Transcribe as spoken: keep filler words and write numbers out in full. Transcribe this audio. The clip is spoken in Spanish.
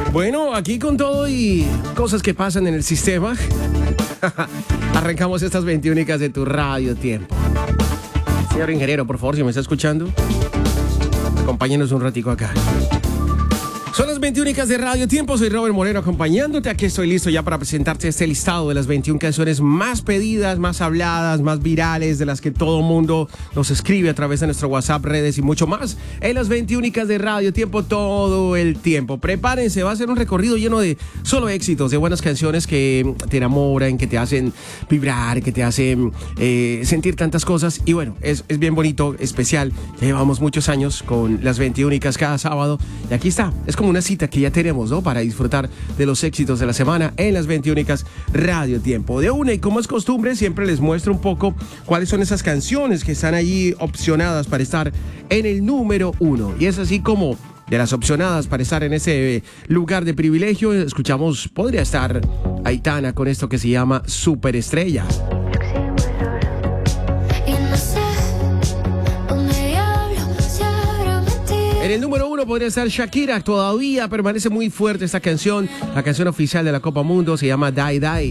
Bueno, aquí con todo y cosas que pasan en el sistema, arrancamos estas veintiúnicas de tu Radio Tiempo. Señor ingeniero, por favor, si me está escuchando, acompáñenos un ratico acá. Son las veintiúnicas de Radio Tiempo, soy Robert Moreno acompañándote. Aquí estoy listo ya para presentarte este listado de las veintiuna canciones más pedidas, más habladas, más virales, de las que todo mundo nos escribe a través de nuestro WhatsApp, redes y mucho más. En las veintiúnicas de Radio Tiempo todo el tiempo. Prepárense, va a ser un recorrido lleno de solo éxitos, de buenas canciones que te enamoran, que te hacen vibrar, que te hacen eh, sentir tantas cosas. Y bueno, es, es bien bonito, especial. Ya llevamos muchos años con las veintiúnicas cada sábado. Y aquí está, es como una cita que ya tenemos, ¿no? Para disfrutar de los éxitos de la semana en las veintiúnicas Radio Tiempo. De una, y como es costumbre, siempre les muestro un poco cuáles son esas canciones que están allí opcionadas para estar en el número uno. Y es así como de las opcionadas para estar en ese lugar de privilegio, escuchamos, podría estar Aitana con esto que se llama Superestrella. En el número uno podría estar Shakira, todavía permanece muy fuerte esta canción, la canción oficial de la Copa Mundo, se llama Die Die.